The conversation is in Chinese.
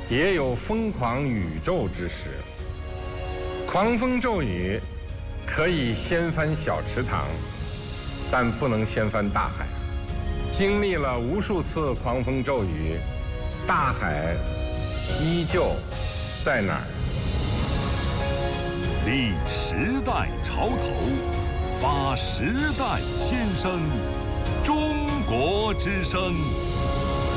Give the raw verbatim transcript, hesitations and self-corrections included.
也有疯狂宇宙之时。狂风骤雨可以掀翻小池塘，但不能掀翻大海。经历了无数次狂风骤雨，大海依旧在哪儿？ 立时代潮头，发时代新声，中国之声。